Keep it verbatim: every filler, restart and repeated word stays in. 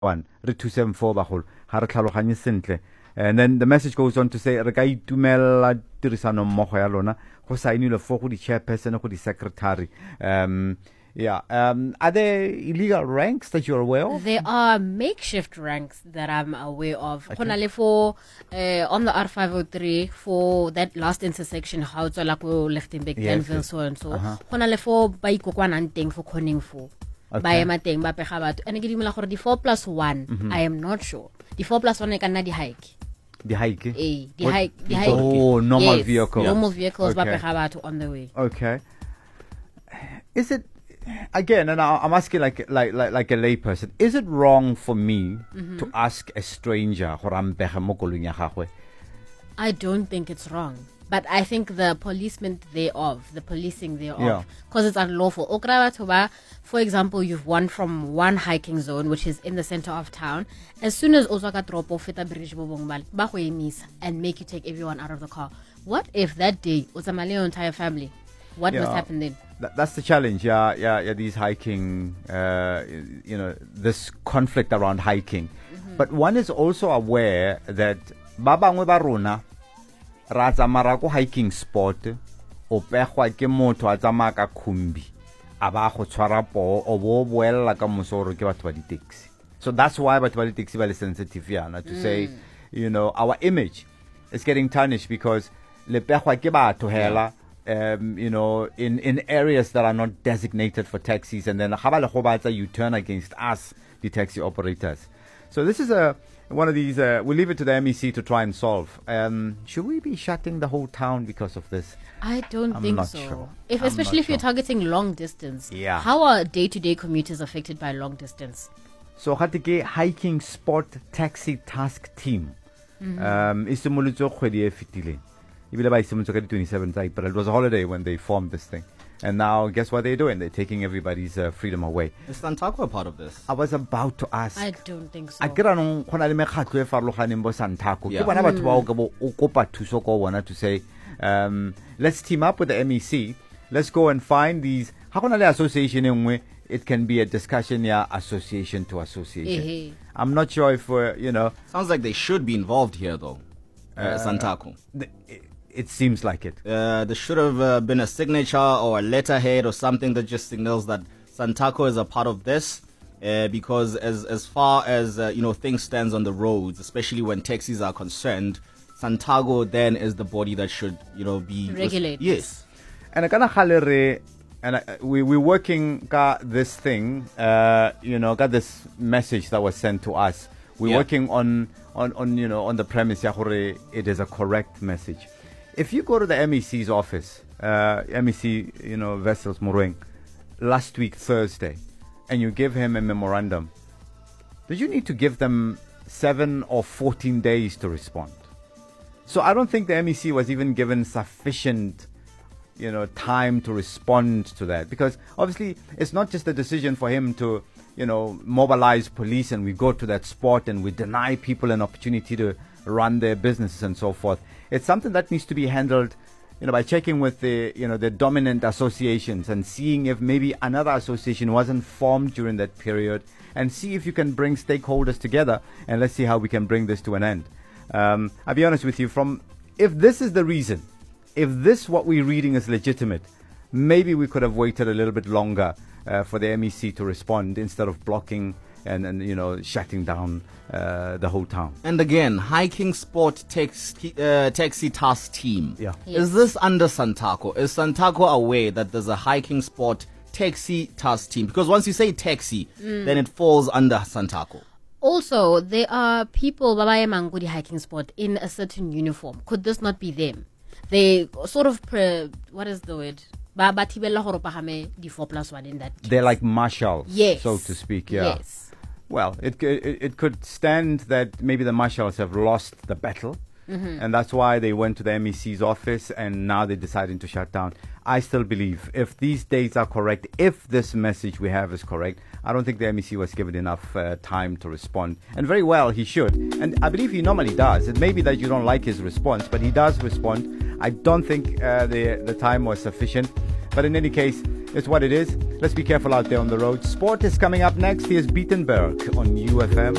one re two seven four bagolo ha re tlhaloganye sentle. And then the message goes on to say re ka itumela tirisano mmogo ya lona go saenilwe fo go di chairperson go di secretary. Um Yeah. Um, are there illegal ranks that you're aware of? There are makeshift ranks that I'm aware of. Okay. For, uh, on the R five oh three, for that last intersection, how to like Lichtenberg, Yes, Denville, yes. so and so. Uh-huh. Hona le for by Kokwananteng for Koningfo. Okay. By Mateng, by Pehabat. And again, the four plus one, Mhm. I am not sure. The four plus one, I can the hike. The hike? Eh, the What- hike. The hike. Oh, normal yes, vehicle. Normal vehicles, by Okay. Pehabat on the way. Okay. Is it again? And I, I'm asking like like like like a layperson. Is it wrong for me Mhm. to ask a stranger? I don't think it's wrong. But I think the policement thereof, the policing Yeah. thereof, because it's unlawful. Okrawatoba, for example, you've won from one hiking zone, which is in the center of town. As soon as Osaka Tropo Feta Bridge Bobongbal, Bahoemis, and make you take everyone out of the car. What if that day was a Malay entire family? What Yeah. must happen then? That, that's the challenge. Yeah, yeah, yeah. These hiking, uh, you know, this conflict around hiking. Mm-hmm. But one is also aware that babangwe ba rona ra tsamaya ko hiking spot o pegwa ke motho a tsamaya ka khumbi a ba go tshwara poo o bo boela ka mosoro ke batho ba di taxi. So that's why batho ba di taxi ba le sensitive yana to mm. say, you know, our image is getting tarnished because le pegwa ke batho hela. Um, you know, in, in areas that are not designated for taxis, and then you turn against us, the taxi operators. So this is a one of these. Uh, we'll leave it to the M E C to try and solve. Um, should we be shutting the whole town because of this? I don't I'm think not so. Sure. If I'm especially not if you're sure. targeting long distance, Yeah. how are day-to-day commuters affected by long distance? So Hatike hiking sport taxi task team. Mhm. Um, is the mulutso khwedi e fetile. twenty-seventh April. It was a holiday when they formed this thing. And now, guess what they're doing? They're taking everybody's uh, freedom away. Is Santaco a part of this? I was about to ask. I don't think so. I get on go na le mekgatlo e farologaneng bo Santaco. Yeah. Ke bona batho ba o ka bo o kopa thuso ko bona to say, um, let's team up with the M E C. Let's go and find these. Ha gona le association e nngwe, it can be a discussion, yeah, association to association. Ehe. I'm not sure if uh, you know. Sounds like they should be involved here, though. Uh, Uh, Santaco. The, it, it seems like it. Uh, there should have uh, been a signature or a letterhead or something that just signals that Santaco is a part of this. Uh, because as as far as uh, you know, things stands on the roads, especially when taxis are concerned, Santaco then is the body that should you know be Regulate. Yes. And I kind of halere, and I, we we're working got this thing. Uh, you know, got this message that was sent to us. We're Yeah. working on, on, on you know on the premise ya gore it is a correct message. If you go to the M E C's office, uh, M E C, you know, Vessels Morueng, last week Thursday, and you give him a memorandum, did you need to give them seven or fourteen days to respond? So I don't think the M E C was even given sufficient, you know, time to respond to that, because obviously it's not just a decision for him to, you know, mobilize police and we go to that spot and we deny people an opportunity to run their businesses and so forth. It's something that needs to be handled, you know, by checking with the, you know, the dominant associations and seeing if maybe another association wasn't formed during that period, and see if you can bring stakeholders together, and let's see how we can bring this to an end. Um, I'll be honest with you, from if this is the reason, if this what we're reading is legitimate, maybe we could have waited a little bit longer uh, for the M E C to respond instead of blocking and, and you know, shutting down uh, the whole town. And again, hiking sport taxi, uh, taxi task team. Yeah. Yes. Is this under Santaco? Is Santaco aware that there's a hiking sport taxi task team? Because once you say taxi, then it falls under Santaco. Also, there are people Babaye Mangudi hiking spot in a certain uniform. Could this not be them? They sort of pre, what is the word? Ba ba thibela hore pagame di four plus one in that case. They're like marshals, Yes. so to speak. Yeah. Yes. Well, it, it it could stand that maybe the marshals have lost the battle, Mm-hmm. and that's why they went to the M E C's office, and now they're deciding to shut down. I still believe, if these dates are correct, if this message we have is correct, I don't think the M E C was given enough uh, time to respond. And very well, he should. And I believe he normally does. It may be that you don't like his response, but he does respond. I don't think uh, the the time was sufficient. But in any case, It's what it is. Let's be careful out there on the road. Sport is coming up next. Here's Beatenberg on U F M.